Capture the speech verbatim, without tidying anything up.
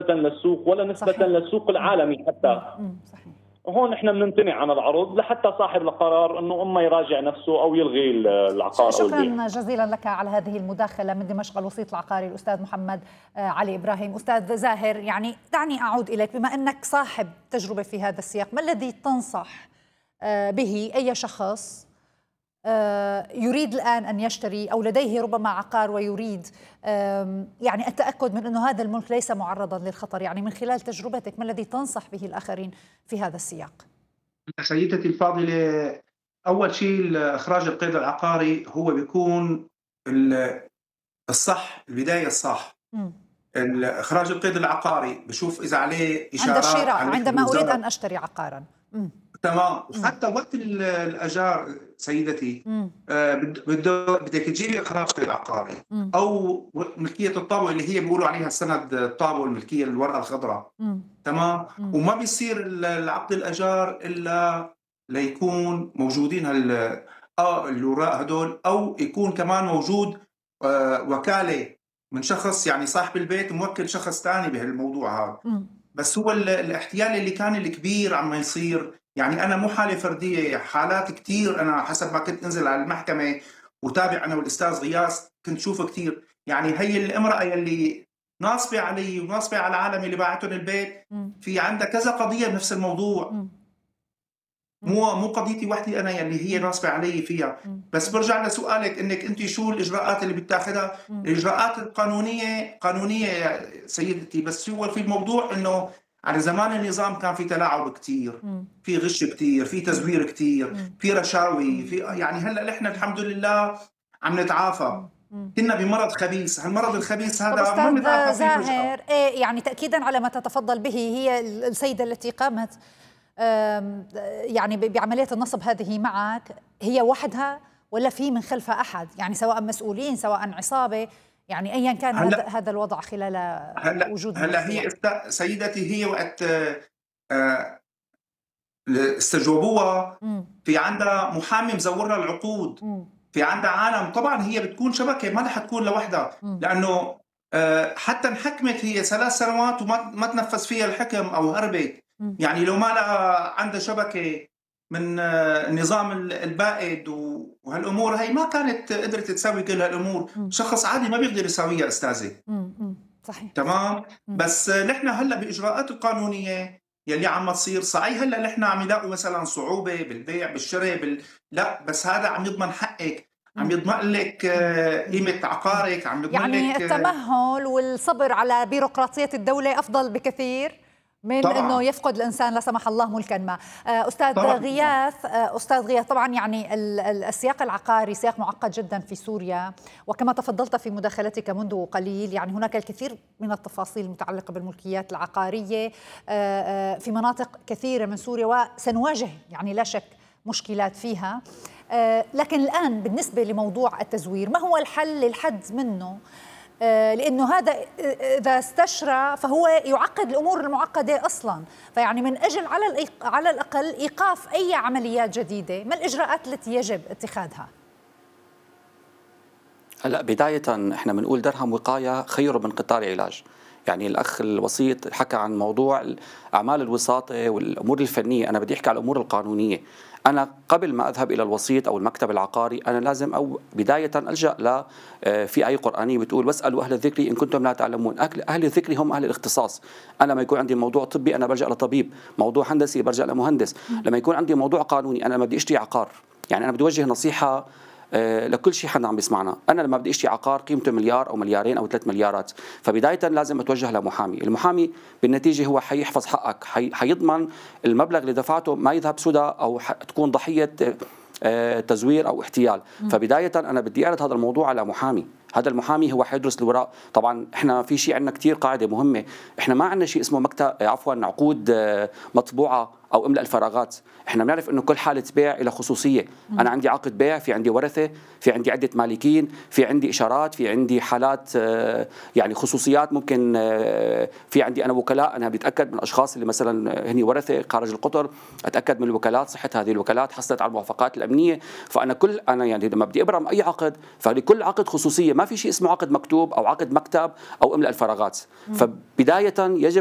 للسوق ولا نسبة صحيح. للسوق العالمي حتى. مم. صحيح. هون احنا بنمتنع عن العرض لحتى صاحب القرار انه اما يراجع نفسه او يلغي العقار او البيع. شكرا جزيلا لك على هذه المداخله من دمشق الوسيط العقاري الاستاذ محمد علي ابراهيم. استاذ زاهر، يعني دعني اعود اليك بما انك صاحب تجربه في هذا السياق، ما الذي تنصح به اي شخص يريد الآن أن يشتري أو لديه ربما عقار ويريد يعني التأكد من أنه هذا الملك ليس معرضا للخطر؟ يعني من خلال تجربتك ما الذي تنصح به الآخرين في هذا السياق؟ سيدتي الفاضلة، أول شيء إخراج القيد العقاري هو بيكون الصح، البداية الصح. م. إخراج القيد الالعقاري بشوف إذا عليه إشارات عند الشراء، عندما أريد أن أشتري عقارا. م. تمام. وحتى وقت الاجار سيدتي آه بده بدك تجيبي اقرار قيد عقاري او ملكيه الطابو اللي هي بيقولوا عليها السند الطابو، الملكيه الورقه الخضراء. تمام. مم. وما بيصير العقد الاجار الا ليكون موجودين هال اه الاوراق هدول، او يكون كمان موجود آه وكاله من شخص، يعني صاحب البيت موكل شخص ثاني بهالموضوع هذا. بس هو الاحتيال اللي كان الكبير عم يصير، يعني أنا مو حالة فردية، حالات كتير. أنا حسب ما كنت أنزل على المحكمة وتابع أنا والأستاذ غياث كنت شوف كتير. يعني هي الامرأة اللي ناصبة علي وناصبة على العالم اللي باعتهم البيت، في عندها كذا قضية بنفس الموضوع. مو مو قضيتي وحدي أنا اللي هي ناصبة علي فيها. بس برجع لسؤالك إنك أنت شو الإجراءات اللي بتاخذها. الإجراءات القانونية قانونية يا سيدتي، بس هو في الموضوع إنه على زمان النظام كان في تلاعب كتير، في غش كتير، في تزوير كتير، في رشاوي، في يعني هلا نحن الحمد لله عم نتعافى. كنا بمرض خبيث، هالمرض الخبيث هذا ما بنتعافى فيه. أستاذ زاهر، إيه يعني تأكيدا على ما تتفضل به، هي السيدة التي قامت يعني بعملية النصب هذه معك هي وحدها ولا في من خلفها أحد؟ يعني سواء مسؤولين سواء عصابة، يعني أيا كان هذا هذا الوضع خلال هلا وجود هلا هي سيدتي هي وقت آه استجوبوها في عندها محامي مزورها العقود. م. في عندها عالم، طبعا هي بتكون شبكه، ما رح تكون لوحدها. م. لانه آه حتى انحكمت هي ثلاث سنوات وما ما تنفذ فيها الحكم او هربت. م. يعني لو ما لها عندها شبكه من آه النظام البائد وهالامور هي ما كانت قدرت تسوي كل هالامور. م. شخص عادي ما بيقدر يسويها استاذه. م. صحيح. تمام. م. بس نحن هلا باجراءات القانونيه يلي عم تصير صحيح، هلا نحن عم يلاقوا مثلا صعوبه بالبيع بالشراء بال... لا بس هذا عم يضمن حقك، عم يضمن لك قيمه عقارك، عم يضمن يعني لك التمهل والصبر على بيروقراطيه الدوله افضل بكثير من طبعاً. انه يفقد الانسان لا سمح الله ملكا ما. استاذ طبعاً. غياث استاذ غياث طبعا يعني السياق العقاري سياق معقد جدا في سوريا، وكما تفضلت في مداخلتك منذ قليل يعني هناك الكثير من التفاصيل المتعلقه بالملكيات العقاريه في مناطق كثيره من سوريا، وسنواجه يعني لا شك مشكلات فيها. لكن الان بالنسبه لموضوع التزوير، ما هو الحل للحد منه؟ لأنه هذا إذا استشرى فهو يعقد الأمور المعقدة أصلاً. فيعني من أجل على على الأقل إيقاف أي عمليات جديدة، ما الإجراءات التي يجب اتخاذها؟ هلا بداية احنا بنقول درهم وقاية خير من قطار علاج. يعني الأخ الوسيط حكى عن موضوع أعمال الوساطة والأمور الفنية، أنا بدي أحكي على الأمور القانونية. أنا قبل ما أذهب إلى الوسيط أو المكتب العقاري أنا لازم أو بداية ألجأ ل في آية قرآنية بتقول واسألوا أهل الذكر إن كنتم لا تعلمون. أهل الذكر هم أهل الاختصاص. أنا لما يكون عندي موضوع طبي أنا برجع لطبيب، موضوع هندسي برجع لمهندس، لما يكون عندي موضوع قانوني أنا لما بدي أشتري عقار، يعني أنا بدي أوجه نصيحة لكل شيء حدا عم بيسمعنا. أنا لما بدي أشتري عقار قيمته مليار أو مليارين أو ثلاث مليارات، فبداية لازم أتوجه لمحامي. المحامي بالنتيجة هو حيحفظ حقك، حي... حيضمن المبلغ اللي دفعته ما يذهب سدى أو ح... تكون ضحية تزوير أو احتيال. فبداية أنا بدي أعرض هذا الموضوع على محامي. هذا المحامي هو حيدرس الوراء. طبعا احنا في شيء عندنا كتير قاعدة مهمة، احنا ما عندنا شيء اسمه مكتب عفوا عقود مطبوعة او املأ الفراغات. احنا بنعرف انه كل حاله بيع لها خصوصيه، انا عندي عقد بيع، في عندي ورثه، في عندي عده مالكين، في عندي اشارات، في عندي حالات يعني خصوصيات، ممكن في عندي انا وكلاء، انا بتاكد من الاشخاص اللي مثلا هني ورثه خارج القطر، اتاكد من الوكالات صحه هذه الوكالات حصلت على الموافقات الامنيه. فانا كل انا يعني لما بدي ابرم اي عقد فلكل عقد خصوصيه، ما في شيء اسمه عقد مكتوب او عقد مكتب او املأ الفراغات. فبدايه يجب